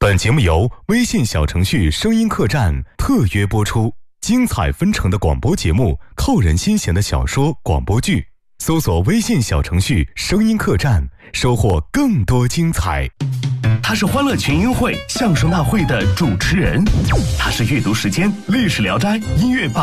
本节目由微信小程序声音客栈特约播出，精彩纷呈的广播节目，扣人心弦的小说广播剧，搜索微信小程序声音客栈，收获更多精彩。 他是欢乐群英会相声大会的主持人，他是阅读时间历史聊斋音乐吧